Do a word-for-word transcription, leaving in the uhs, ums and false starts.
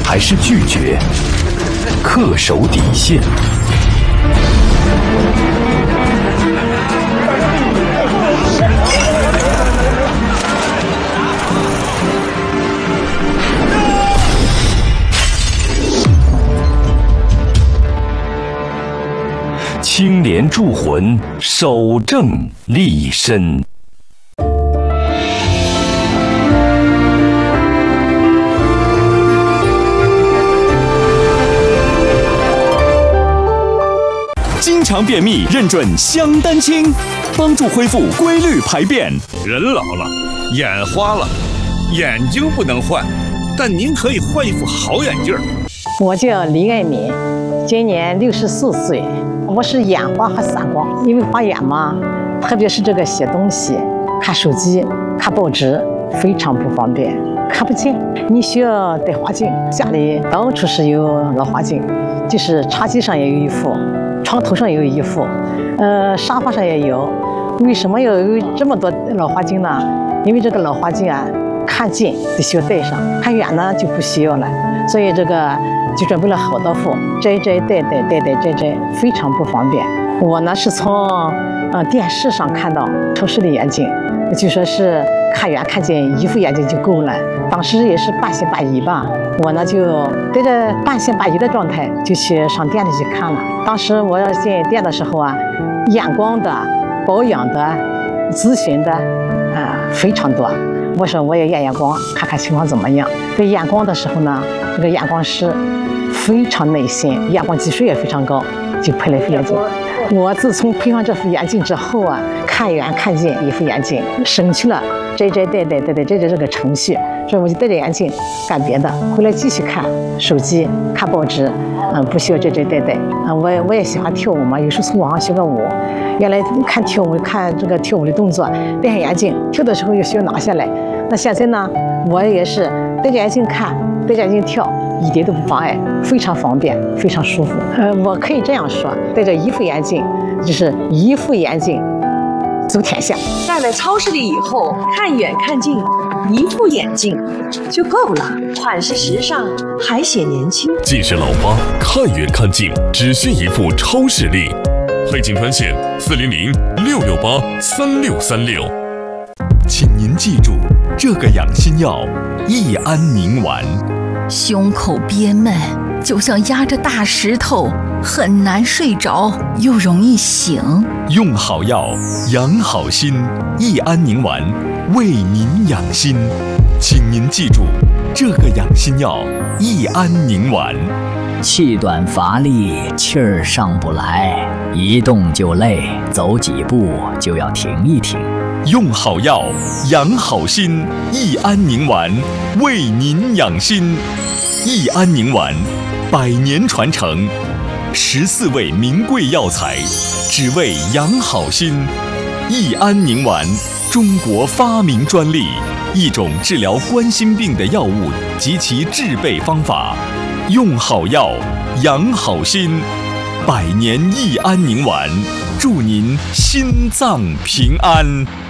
还是拒绝？恪守底线。清廉铸魂，守正立身。 经常便秘，认准香丹清，帮助恢复规律排便。 人老了，眼花了，眼睛不能换，但您可以换一副好眼镜。 我叫李爱民，今年六十四岁。我是眼花和散光，因为花眼嘛，特别是这个写东西、看手机、看报纸，非常不方便，看不见。你需要戴花镜，家里到处是有老花镜，就是茶几上也有一副，床头上也有一副，呃，沙发上也有。为什么要有这么多老花镜呢？因为这个老花镜啊，看近得需要戴上，看远呢就不需要了。所以这个就准备了好多副，摘摘戴戴戴戴摘摘，非常不方便。我呢是从呃电视上看到超视力眼镜，就说是看远看近一副眼镜就够了。当时也是半信半疑吧，我呢就带着半信半疑的状态就去上店里去看了。当时我要进店的时候啊，验光的、保养的、咨询的啊、呃、非常多。我说我也验验光，看看情况怎么样。在验光的时候呢，这个验光师非常耐心，验光技术也非常高，就配了一副眼镜。我自从配上这副眼镜之后啊，看远看近一副眼镜，省去了摘摘戴戴戴戴摘摘这个程序，所以我就戴着眼镜干别的，回来继续看手机、看报纸，嗯，不需要摘摘戴戴。嗯，我我也喜欢跳舞嘛，有时候从网上学个舞。原来看跳舞，看这个跳舞的动作，戴上眼镜跳的时候又需要拿下来。那现在呢，我也是戴着眼镜看，戴着眼镜跳，一点都不妨碍，非常方便，非常舒服。呃，我可以这样说，戴着一副眼镜，就是一副眼镜走天下。 戴了超视力以后，看远看近，一副眼镜就够了，款式时尚，还显年轻。 近视老花，看远看近，只需一副超视力。配镜专线：四零零六六八三六三六。 请您记住，这个养心药益安宁丸。 胸口憋闷，就像压着大石头，很难睡着，又容易醒。 用好药，养好心，益安宁丸为您养心。请您记住，这个养心药益安宁丸。 气短乏力，气儿上不来，一动就累，走几步就要停一停。 用好药，养好心，益安宁丸为您养心。益安宁丸，百年传承，十四味名贵药材，只为养好心。益安宁丸，中国发明专利，一种治疗冠心病的药物及其制备方法。用好药，养好心，百年益安宁丸，祝您心脏平安。